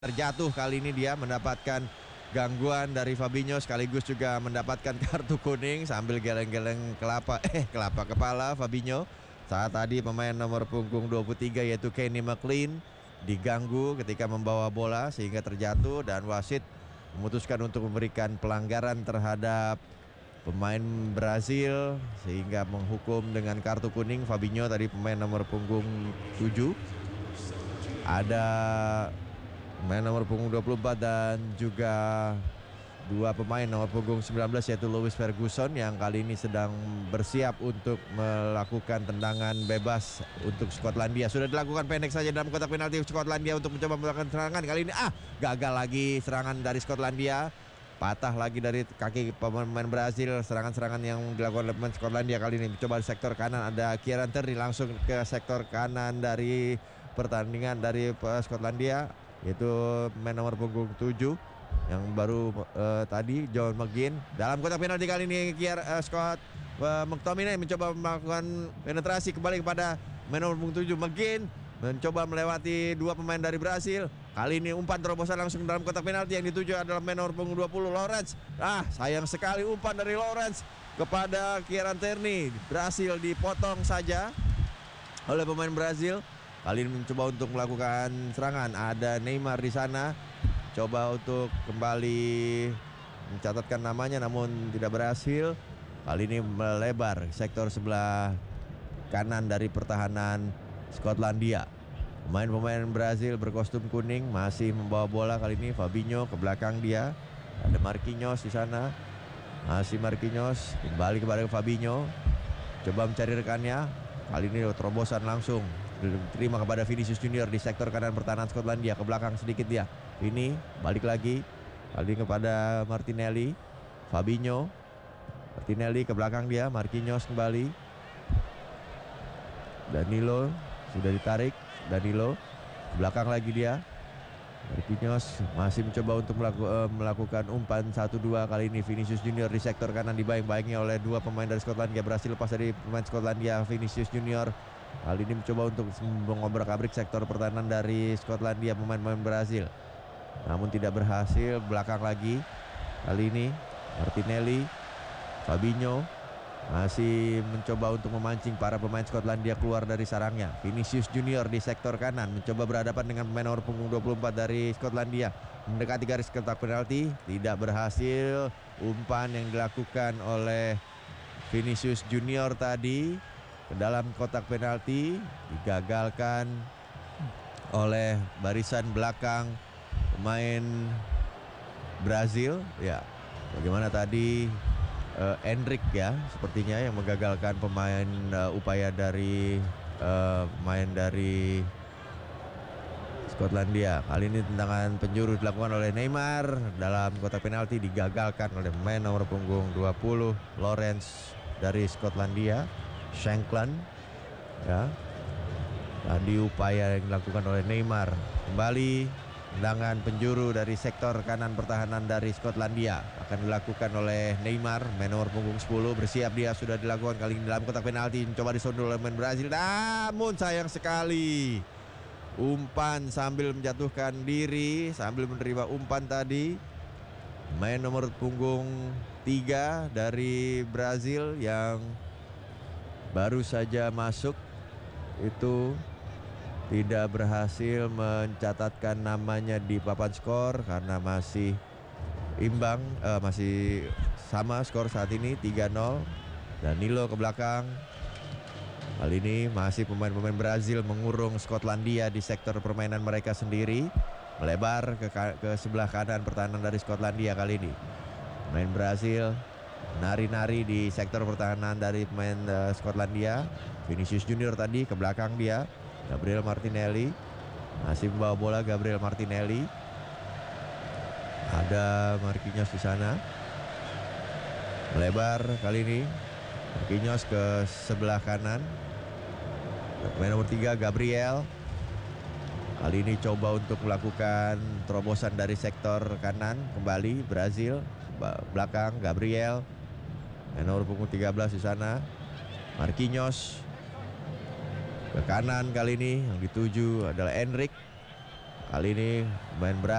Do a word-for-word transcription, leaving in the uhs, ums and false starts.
Terjatuh kali ini dia mendapatkan gangguan dari Fabinho sekaligus juga mendapatkan kartu kuning sambil geleng-geleng kelapa eh kelapa kepala Fabinho. Saat tadi pemain nomor punggung dua puluh tiga yaitu Kenny McLean diganggu ketika membawa bola sehingga terjatuh dan wasit memutuskan untuk memberikan pelanggaran terhadap pemain Brazil sehingga menghukum dengan kartu kuning Fabinho tadi pemain nomor punggung tujuh. Ada pemain nomor punggung dua puluh empat dan juga dua pemain nomor punggung sembilan belas yaitu Lewis Ferguson yang kali ini sedang bersiap untuk melakukan tendangan bebas untuk Skotlandia. Sudah dilakukan pendek saja dalam kotak penalti Skotlandia untuk mencoba melakukan serangan. Kali ini ah gagal lagi serangan dari Skotlandia. Patah lagi dari kaki pemain Brazil. Serangan-serangan yang dilakukan oleh pemain Skotlandia kali ini mencoba di sektor kanan. Ada Kieran Tierney langsung ke sektor kanan dari pertandingan dari Skotlandia yaitu pemain nomor punggung tujuh yang baru uh, tadi John McGinn. Dalam kotak penalti kali ini Kier uh, Scott uh, McTominay mencoba melakukan penetrasi kembali kepada pemain nomor punggung tujuh. McGinn mencoba melewati dua pemain dari Brasil. Kali ini umpan terobosan langsung dalam kotak penalti yang dituju adalah pemain nomor punggung dua puluh Lawrence. Ah, sayang sekali umpan dari Lawrence kepada Kieran Tierney. Berhasil dipotong saja oleh pemain Brazil. Kali ini mencoba untuk melakukan serangan. Ada Neymar di sana, coba untuk kembali mencatatkan namanya namun tidak berhasil. Kali ini melebar sektor sebelah kanan dari pertahanan Skotlandia. Pemain-pemain Brazil berkostum kuning masih membawa bola kali ini. Fabinho ke belakang dia. Ada Marquinhos di sana. Masih Marquinhos kembali kepada Fabinho. Coba mencari rekannya. Kali ini terobosan langsung diterima kepada Vinicius Junior di sektor kanan pertahanan Skotlandia. Ke belakang sedikit dia. Ini balik lagi. Kali ini kepada Martinelli. Fabinho. Martinelli ke belakang dia. Marquinhos kembali. Danilo sudah ditarik. Danilo ke belakang lagi dia. Marquinhos masih mencoba untuk melaku, uh, melakukan umpan satu dua. Kali ini Vinicius Junior di sektor kanan dibayang-bayangi oleh dua pemain dari Skotlandia. Berhasil lepas dari pemain Skotlandia. Vinicius Junior kali ini mencoba untuk mengobrak-abrik sektor pertahanan dari Skotlandia pemain-pemain Brazil. Namun tidak berhasil. Belakang lagi. Kali ini Martinelli. Fabinho masih mencoba untuk memancing para pemain Skotlandia keluar dari sarangnya. Vinicius Junior di sektor kanan mencoba berhadapan dengan pemain nomor punggung dua puluh empat dari Skotlandia. Mendekati garis kotak penalti, tidak berhasil. Umpan yang dilakukan oleh Vinicius Junior tadi ke dalam kotak penalti digagalkan oleh barisan belakang pemain Brazil. Ya, bagaimana tadi uh, Endrick ya sepertinya yang menggagalkan pemain uh, upaya dari uh, pemain dari Skotlandia. Kali ini tendangan penjuru dilakukan oleh Neymar dalam kotak penalti digagalkan oleh pemain nomor punggung dua puluh Lawrence dari Skotlandia. Shankland ya. Tadi upaya yang dilakukan oleh Neymar. Kembali tendangan penjuru dari sektor kanan pertahanan dari Skotlandia akan dilakukan oleh Neymar, main nomor punggung sepuluh. Bersiap dia, sudah dilakukan kali ini dalam kotak penalti. Mencoba disundul oleh pemain Brazil. Namun sayang sekali umpan sambil menjatuhkan diri, sambil menerima umpan tadi. Main nomor punggung tiga dari Brazil yang baru saja masuk itu tidak berhasil mencatatkan namanya di papan skor karena masih imbang, eh, masih sama skor saat ini tiga nol. Danilo ke belakang. Kali ini masih pemain-pemain Brazil mengurung Skotlandia di sektor permainan mereka sendiri. Melebar ke, ke sebelah kanan pertahanan dari Skotlandia kali ini. Pemain Brazil nari-nari di sektor pertahanan dari pemain uh, Skotlandia. Vinicius Junior tadi ke belakang dia. Gabriel Martinelli masih membawa bola. Gabriel Martinelli. Ada Marquinhos di sana. Melebar kali ini. Marquinhos ke sebelah kanan. Pemain nomor tiga Gabriel. Kali ini coba untuk melakukan terobosan dari sektor kanan. Kembali Brazil. Belakang Gabriel. Nomor punggung tiga belas di sana. Marquinhos ke kanan kali ini yang dituju adalah Endrick. Kali ini main berat.